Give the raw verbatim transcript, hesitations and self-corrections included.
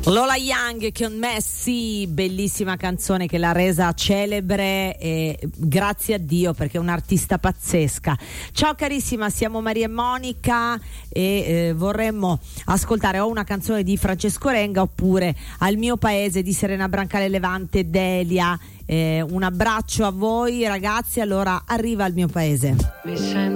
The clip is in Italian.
Lola Young con Messi, bellissima canzone che l'ha resa celebre, e grazie a Dio perché è un'artista pazzesca. Ciao carissima, siamo Maria e Monica e eh, vorremmo ascoltare o una canzone di Francesco Renga oppure Al mio paese di Serena Brancale Levante Delia. Eh, un abbraccio a voi ragazzi, allora arriva Al mio paese.